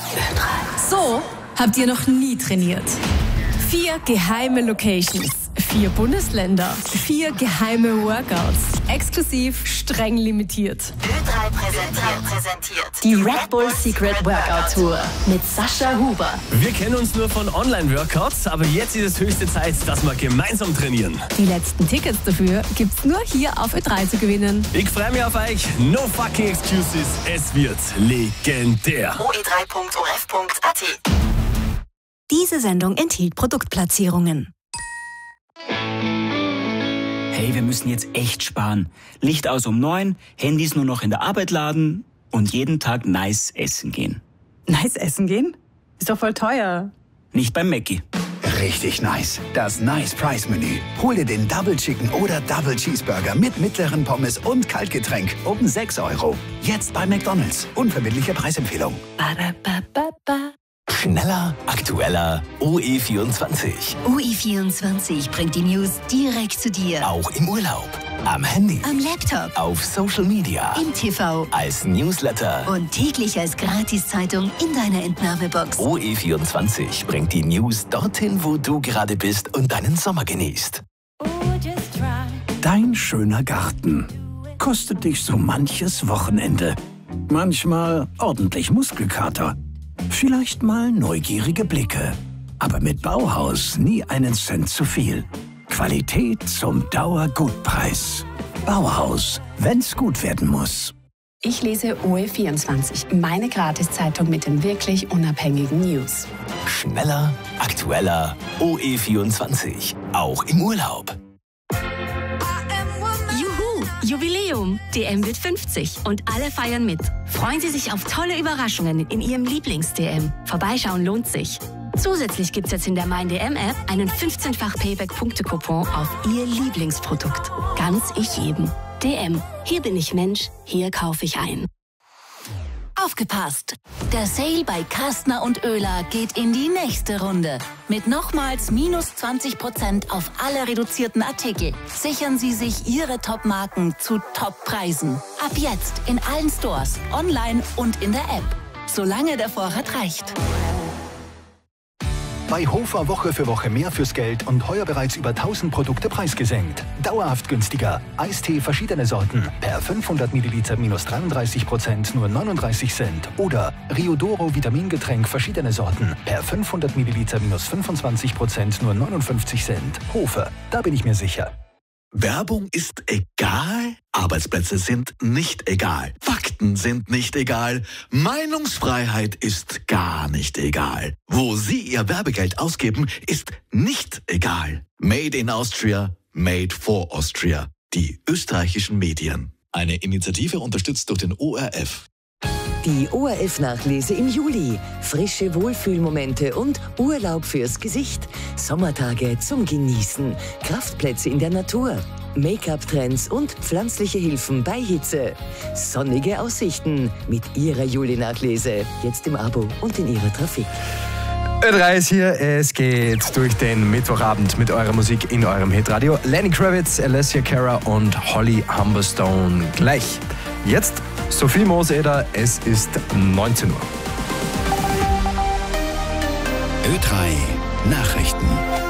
So habt ihr noch nie trainiert. 4 geheime Locations, 4 Bundesländer, 4 geheime Workouts, exklusiv, streng limitiert. Ö3 präsentiert Die Red Bull Secret Workout Tour mit Sascha Huber. Wir kennen uns nur von Online-Workouts, aber jetzt ist es höchste Zeit, dass wir gemeinsam trainieren. Die letzten Tickets dafür gibt's nur hier auf Ö3 zu gewinnen. Ich freue mich auf euch. No fucking excuses. Es wird legendär. oe3.orf.at. Diese Sendung enthielt Produktplatzierungen. Hey, wir müssen jetzt echt sparen. Licht aus um 9, Handys nur noch in der Arbeit laden und jeden Tag nice essen gehen. Nice essen gehen? Ist doch voll teuer. Nicht beim Mackie. Richtig nice. Das Nice Price Menü. Hol dir den Double Chicken oder Double Cheeseburger mit mittleren Pommes und Kaltgetränk um 6 €. Jetzt bei McDonald's. Unverbindliche Preisempfehlung. Schneller, aktueller, OE24. OE24 bringt die News direkt zu dir. Auch im Urlaub, am Handy, Am Laptop, auf Social Media, im TV als Newsletter. und täglich als Gratiszeitung in deiner Entnahmebox. OE24 bringt die News dorthin, wo du gerade bist und deinen Sommer genießt. Dein schöner Garten kostet dich so manches Wochenende. Manchmal ordentlich Muskelkater. Vielleicht mal neugierige Blicke. Aber mit Bauhaus nie einen Cent zu viel. Qualität zum Dauergutpreis. Bauhaus, wenn's gut werden muss. Ich lese OE24, meine Gratiszeitung mit den wirklich unabhängigen News. Schneller, aktueller, OE24. Auch im Urlaub. Juhu, Jubiläum! DM wird 50 und alle feiern mit. Freuen Sie sich auf tolle Überraschungen in Ihrem Lieblings-DM. Vorbeischauen lohnt sich. Zusätzlich gibt's jetzt in der Mein-DM-App einen 15-fach Payback-Punkte-Coupon auf Ihr Lieblingsprodukt. Ganz ich jedem. DM. Hier bin ich Mensch, hier kaufe ich ein. Aufgepasst! Der Sale bei Kastner und Oehler geht in die nächste Runde. Mit nochmals minus 20% auf alle reduzierten Artikel. Sichern Sie sich Ihre Top-Marken zu Top-Preisen. Ab jetzt in allen Stores, online und in der App. Solange der Vorrat reicht. Bei Hofer Woche für Woche mehr fürs Geld und heuer bereits über 1000 Produkte preisgesenkt. Dauerhaft günstiger. Eistee verschiedene Sorten. Per 500 Milliliter minus 33%, nur 39 Cent. Oder Riodoro Vitamingetränk verschiedene Sorten. Per 500 Milliliter minus 25%, nur 59 Cent. Hofer, da bin ich mir sicher. Werbung ist egal, Arbeitsplätze sind nicht egal, Fakten sind nicht egal, Meinungsfreiheit ist gar nicht egal. Wo Sie Ihr Werbegeld ausgeben, ist nicht egal. Made in Austria, made for Austria. Die österreichischen Medien. Eine Initiative unterstützt durch den ORF. Die ORF-Nachlese im Juli. Frische Wohlfühlmomente und Urlaub fürs Gesicht. Sommertage zum Genießen. Kraftplätze in der Natur. Make-up-Trends und pflanzliche Hilfen bei Hitze. Sonnige Aussichten mit Ihrer Juli-Nachlese. Jetzt im Abo und in Ihrer Trafik. Ö3 ist hier, es geht durch den Mittwochabend mit eurer Musik in eurem Hitradio. Lenny Kravitz, Alessia Cara und Holly Humberstone gleich. Jetzt Sophie Mooseder, es ist 19 Uhr. Ö3 Nachrichten.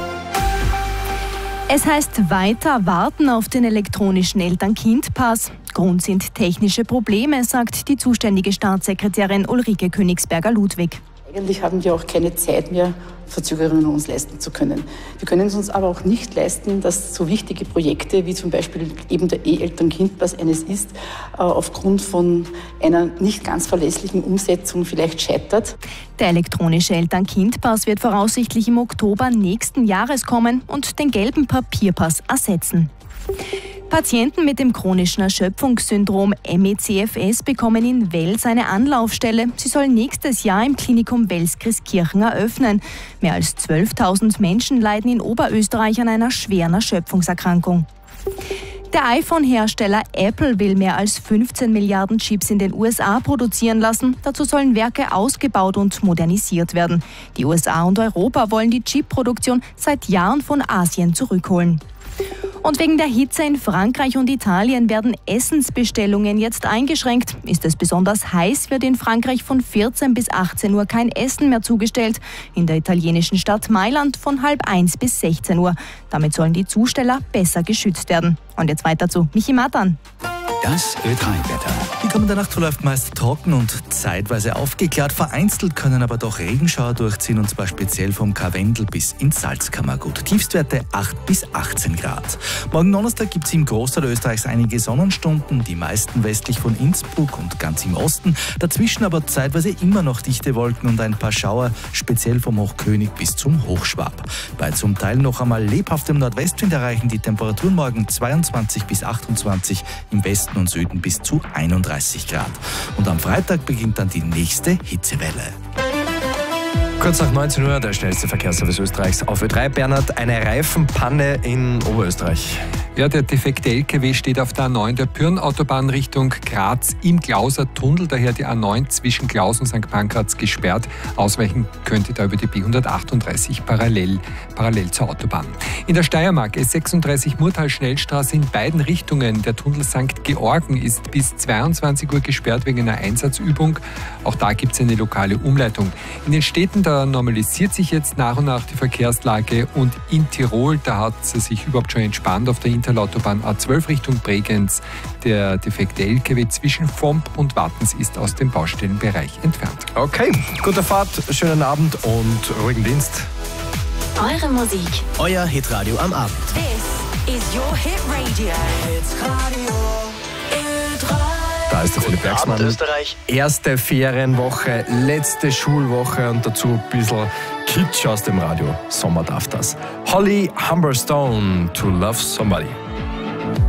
Es heißt weiter warten auf den elektronischen Eltern-Kind-Pass. Grund sind technische Probleme, sagt die zuständige Staatssekretärin Ulrike Königsberger-Ludwig. Eigentlich haben wir auch keine Zeit mehr, Verzögerungen uns leisten zu können. Wir können es uns aber auch nicht leisten, dass so wichtige Projekte wie zum Beispiel eben der E-Eltern-Kind-Pass eines ist, aufgrund von einer nicht ganz verlässlichen Umsetzung vielleicht scheitert. Der elektronische Eltern-Kind-Pass wird voraussichtlich im Oktober nächsten Jahres kommen und den gelben Papierpass ersetzen. Patienten mit dem chronischen Erschöpfungssyndrom MECFS bekommen in Wels eine Anlaufstelle. Sie soll nächstes Jahr im Klinikum Wels-Christkirchen eröffnen. Mehr als 12.000 Menschen leiden in Oberösterreich an einer schweren Erschöpfungserkrankung. Der iPhone-Hersteller Apple will mehr als 15 Milliarden Chips in den USA produzieren lassen. Dazu sollen Werke ausgebaut und modernisiert werden. Die USA und Europa wollen die Chipproduktion seit Jahren von Asien zurückholen. Und wegen der Hitze in Frankreich und Italien werden Essensbestellungen jetzt eingeschränkt. Ist es besonders heiß, wird in Frankreich von 14 bis 18 Uhr kein Essen mehr zugestellt. In der italienischen Stadt Mailand von 12:30 bis 16 Uhr. Damit sollen die Zusteller besser geschützt werden. Und jetzt weiter zu Michi Matan. Das Ö3-Wetter. Die kommende Nacht verläuft meist trocken und zeitweise aufgeklärt. Vereinzelt können aber doch Regenschauer durchziehen, und zwar speziell vom Karwendel bis ins Salzkammergut. Tiefstwerte 8 bis 18 Grad. Morgen Donnerstag gibt es im Großteil Österreichs einige Sonnenstunden, die meisten westlich von Innsbruck und ganz im Osten. Dazwischen aber zeitweise immer noch dichte Wolken und ein paar Schauer, speziell vom Hochkönig bis zum Hochschwab. Bei zum Teil noch einmal lebhaftem Nordwestwind erreichen die Temperaturen morgen 22 bis 28, im Westen und Süden bis zu 31 Grad. Und am Freitag beginnt dann die nächste Hitzewelle. Kurz nach 19 Uhr, der schnellste Verkehrsservice Österreichs auf Ö3. Bernhard, eine Reifenpanne in Oberösterreich. Ja, der defekte LKW steht auf der A9 der Pyrn-Autobahn Richtung Graz im Glauser Tunnel, daher die A9 zwischen Klaus und St. Pankraz gesperrt. Ausweichen könnte da über die B138 parallel zur Autobahn. In der Steiermark S36 Murtal-Schnellstraße in beiden Richtungen. Der Tunnel St. Georgen ist bis 22 Uhr gesperrt wegen einer Einsatzübung. Auch da gibt es eine lokale Umleitung. In den Städten, da normalisiert sich jetzt nach und nach die Verkehrslage, und in Tirol, da hat es sich überhaupt schon entspannt auf der Interlautobahn A12 Richtung Bregenz. Der defekte LKW zwischen Vomp und Wattens ist aus dem Baustellenbereich entfernt. Okay, gute Fahrt, schönen Abend und ruhigen Dienst. Eure Musik. Euer Hitradio am Abend. This is your Hit Radio. Da ist der Philipp Bergsmann. Österreich. Erste Ferienwoche, letzte Schulwoche und dazu ein bisschen Kitsch aus dem Radio. Sommer darf das. Holly Humberstone, To Love Somebody.